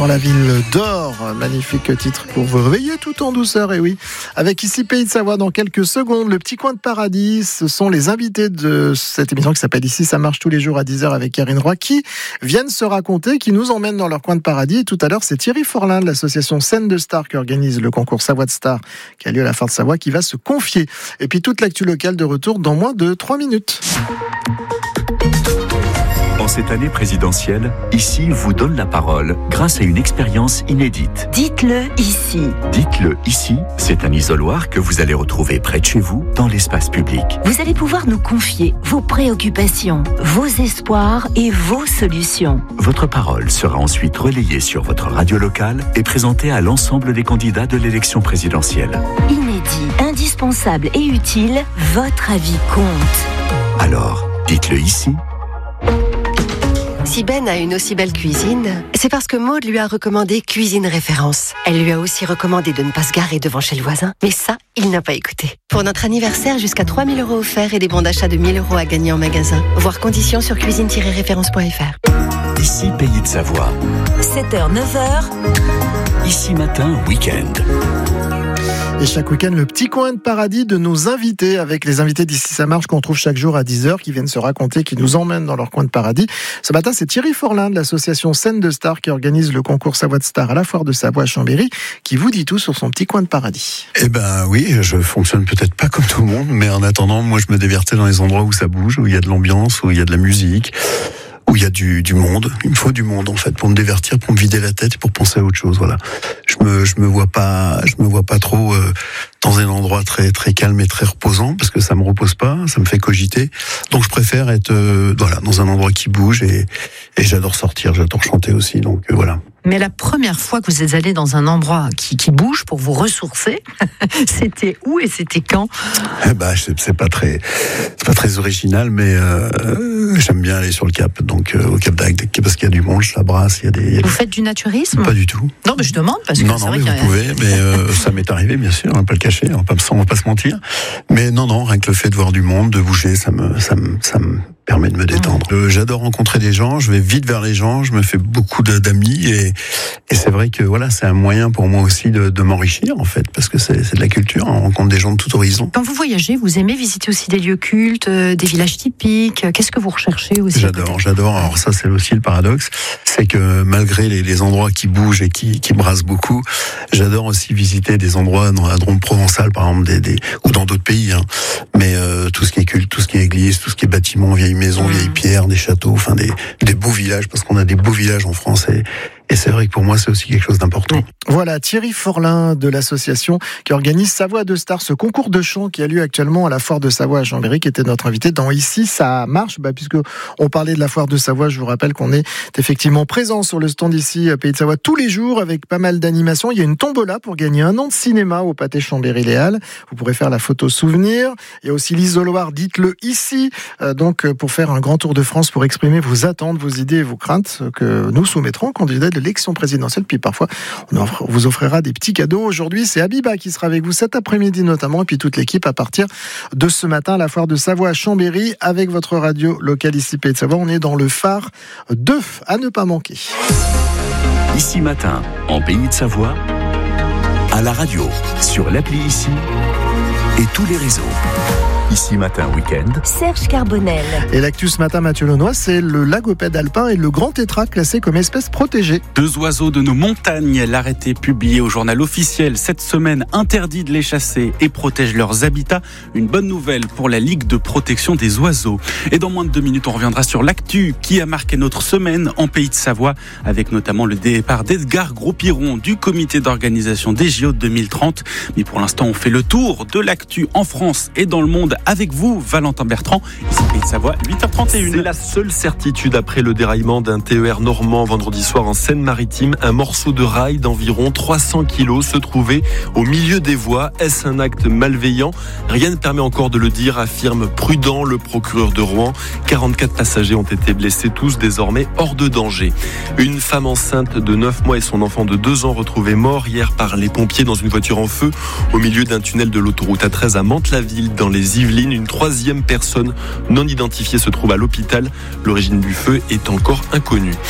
Dans la ville d'Or, magnifique titre pour vous réveiller tout en douceur, et oui. Avec ici Pays de Savoie dans quelques secondes, le petit coin de paradis, ce sont les invités de cette émission qui s'appelle Ici ça marche tous les jours à 10h avec Karine Roy, qui viennent se raconter, qui nous emmènent dans leur coin de paradis. Et tout à l'heure, c'est Thierry Forlin de l'association Scène de Stars qui organise le concours Savoie de Stars qui a lieu à la Foire de Savoie, qui va se confier. Et puis toute l'actu locale de retour dans moins de 3 minutes. En cette année présidentielle, Ici vous donne la parole grâce à une expérience inédite. Dites-le ici. Dites-le ici, c'est un isoloir que vous allez retrouver près de chez vous, dans l'espace public. Vous allez pouvoir nous confier vos préoccupations, vos espoirs et vos solutions. Votre parole sera ensuite relayée sur votre radio locale et présentée à l'ensemble des candidats de l'élection présidentielle. Inédit, indispensable et utile, votre avis compte. Alors, dites-le ici. Si Ben a une aussi belle cuisine, c'est parce que Maud lui a recommandé Cuisine Référence. Elle lui a aussi recommandé de ne pas se garer devant chez le voisin, mais ça, il n'a pas écouté. Pour notre anniversaire, jusqu'à 3 000 € offerts et des bons d'achat de 1 000 € à gagner en magasin. Voir conditions sur cuisine-référence.fr. Ici Pays de Savoie. 7h, 9h. Ici matin, week-end. Et chaque week-end, le petit coin de paradis de nos invités, avec les invités d'Ici ça marche qu'on trouve chaque jour à 10h, qui viennent se raconter, qui nous emmènent dans leur coin de paradis. Ce matin, c'est Thierry Forlin de l'association Scène de Stars qui organise le concours Savoie de Stars à la Foire de Savoie à Chambéry, qui vous dit tout sur son petit coin de paradis. Eh ben oui, je fonctionne peut-être pas comme tout le monde, mais en attendant, moi je me divertis dans les endroits où ça bouge, où il y a de l'ambiance, où il y a de la musique, où il y a du monde. Il me faut du monde en fait pour me divertir, pour me vider la tête, pour penser à autre chose. Voilà. Je me vois pas trop dans un endroit très très calme et très reposant parce que ça me repose pas, ça me fait cogiter. Donc je préfère être dans un endroit qui bouge et j'adore sortir, j'adore chanter aussi. Donc voilà. Mais la première fois que vous êtes allé dans un endroit qui bouge pour vous ressourcer, c'était où et c'était quand ? C'est pas très original, mais j'aime bien aller sur le Cap, donc au Cap d'Agde, parce qu'il y a du monde, je la brasse, Vous faites du naturisme ? Pas du tout. Non, mais je demande parce que c'est vrai mais vous pouvez, mais ça m'est arrivé, bien sûr, on va pas le cacher, on va pas se mentir. Mais non, rien que le fait de voir du monde, de bouger, ça me permet de me détendre. J'adore rencontrer des gens, je vais vite vers les gens, je me fais beaucoup d'amis et c'est vrai que voilà, c'est un moyen pour moi aussi de m'enrichir en fait, parce que c'est de la culture, on rencontre des gens de tout horizon. Quand vous voyagez, vous aimez visiter aussi des lieux cultes, des villages typiques, qu'est-ce que vous recherchez aussi ? J'adore, alors ça c'est aussi le paradoxe, c'est que malgré les endroits qui bougent et qui brassent beaucoup, j'adore aussi visiter des endroits dans la Drôme provençale par exemple, ou dans d'autres pays, hein. Mais tout ce qui est culte, tout ce qui est église, tout ce qui est bâtiment, vieilles maisons, vieilles pierres, des châteaux, enfin des beaux villages, parce qu'on a des beaux villages en France et c'est vrai que pour moi, c'est aussi quelque chose d'important. Voilà, Thierry Forlin de l'association qui organise Savoie de Stars, ce concours de chant qui a lieu actuellement à la Foire de Savoie à Chambéry, qui était notre invité dans Ici ça marche, puisque on parlait de la Foire de Savoie. Je vous rappelle qu'on est effectivement présent sur le stand ici à Pays de Savoie tous les jours avec pas mal d'animations. Il y a une tombola pour gagner 1 an de cinéma au Pâté Chambéry-Les Halles. Vous pourrez faire la photo souvenir. Il y a aussi l'isoloir Dites-le ici, donc pour faire un grand tour de France pour exprimer vos attentes, vos idées et vos craintes que nous soumettrons aux candidats de l'élection présidentielle. Puis parfois, on vous offrira des petits cadeaux. Aujourd'hui, c'est Abiba qui sera avec vous cet après-midi notamment, et puis toute l'équipe à partir de ce matin à la Foire de Savoie à Chambéry avec votre radio locale ici Pays de Savoie. On est dans le phare 2 à ne pas manquer. Ici matin, en Pays de Savoie, à la radio, sur l'appli Ici et tous les réseaux. Ici matin, week-end. Serge Carbonel. Et l'actu ce matin, Mathieu Launois, c'est le lagopède alpin et le grand tétras classé comme espèce protégée. 2 oiseaux de nos montagnes. L'arrêté publié au journal officiel cette semaine interdit de les chasser et protège leurs habitats. Une bonne nouvelle pour la Ligue de protection des oiseaux. Et dans moins de 2 minutes, on reviendra sur l'actu qui a marqué notre semaine en Pays de Savoie, avec notamment le départ d'Edgar Gros-Piron du comité d'organisation des JO de 2030. Mais pour l'instant, on fait le tour de l'actu en France et dans le monde avec vous, Valentin Bertrand, ici Pays de Savoie, 8h31. C'est la seule certitude après le déraillement d'un TER normand vendredi soir en Seine-Maritime. Un morceau de rail d'environ 300 kilos se trouvait au milieu des voies. Est-ce un acte malveillant ? Rien ne permet encore de le dire, affirme prudent le procureur de Rouen. 44 passagers ont été blessés, tous désormais hors de danger. Une femme enceinte de 9 mois et son enfant de 2 ans retrouvés morts hier par les pompiers dans une voiture en feu au milieu d'un tunnel de l'autoroute A13 à Mantes-la-Ville dans les Yvelines. Une 3e personne non identifiée se trouve à l'hôpital. L'origine du feu est encore inconnue.